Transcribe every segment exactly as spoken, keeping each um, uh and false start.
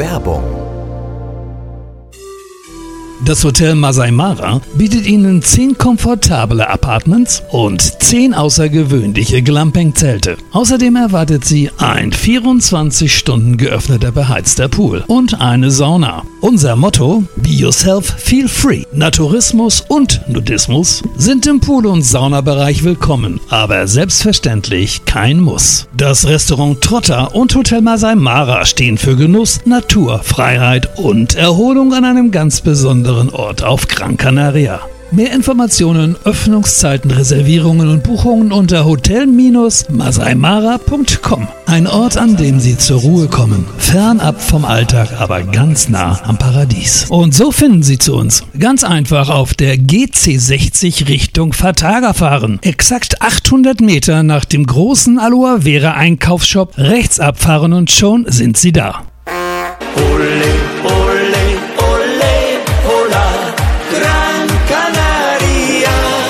Werbung. Das Hotel Masai Mara bietet Ihnen zehn komfortable Apartments und zehn außergewöhnliche Glamping-Zelte. Außerdem erwartet Sie ein vierundzwanzig Stunden geöffneter beheizter Pool und eine Sauna. Unser Motto: Be yourself, feel free. Naturismus und Nudismus sind im Pool- und Saunabereich willkommen, aber selbstverständlich kein Muss. Das Restaurant Trotter und Hotel Masai Mara stehen für Genuss, Natur, Freiheit und Erholung an einem ganz besonderen Ort auf Gran Canaria. Mehr Informationen, Öffnungszeiten, Reservierungen und Buchungen unter hotel Masai Mara punkt com. Ein Ort, an dem Sie zur Ruhe kommen. Fernab vom Alltag, aber ganz nah am Paradies. Und so finden Sie zu uns. Ganz einfach auf der G C sechzig Richtung Fataga fahren. Exakt achthundert Meter nach dem großen Aloe Vera Einkaufsshop rechts abfahren und schon sind Sie da. Ole, ole, ole, hola, Gran Canaria.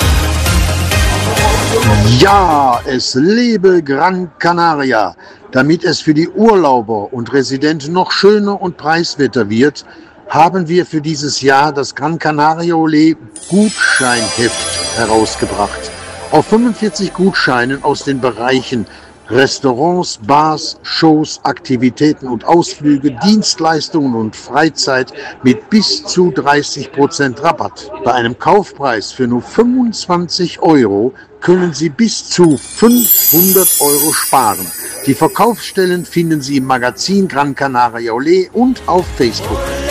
Ja, es lebe Gran Canaria. Damit es für die Urlauber und Residenten noch schöner und preiswerter wird, haben wir für dieses Jahr das Gran Canaria Ole Gutscheinheft herausgebracht. Auf fünfundvierzig Gutscheinen aus den Bereichen Restaurants, Bars, Shows, Aktivitäten und Ausflüge, Dienstleistungen und Freizeit mit bis zu dreißig Prozent Rabatt. Bei einem Kaufpreis für nur fünfundzwanzig Euro können Sie bis zu fünfhundert Euro sparen. Die Verkaufsstellen finden Sie im Magazin Gran Canaria Ole und auf Facebook.